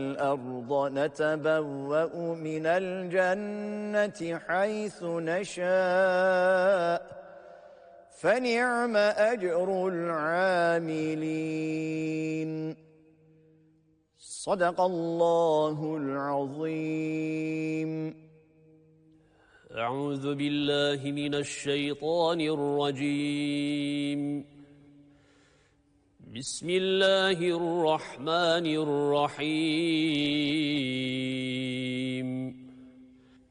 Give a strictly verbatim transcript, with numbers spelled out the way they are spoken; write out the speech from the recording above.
الأرض نتبوأ من الجنة حيث نشاء فنعم أجر العاملين. صدق الله العظيم. أعوذ بالله من الشيطان الرجيم. بسم الله الرحمن الرحيم.